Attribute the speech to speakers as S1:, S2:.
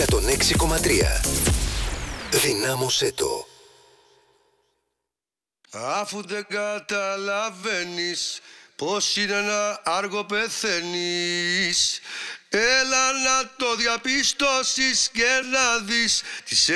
S1: 106,3. Δυνάμωσέ το.
S2: Αφού δεν καταλαβαίνεις πως είναι να αργοπεθαίνεις, έλα να το διαπιστώσεις και να δεις τις